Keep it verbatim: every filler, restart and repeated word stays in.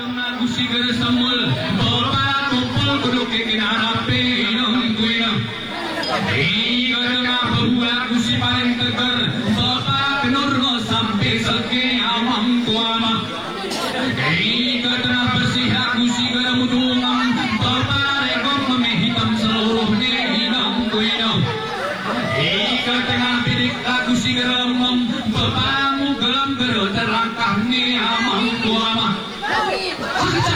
Gusi gara semul bapak kumpul kudu kekin harape inong kuinong iya dengan beruang gusi paling tegar bapak kenurno sampai seke amam kuama iya dengan bersih gusi gara mudungang bapak rekong memihitam seluruhnya inong kuinong iya dengan bidik gusi gara mem bapak mu gelam gara terlangkahnya amam kuama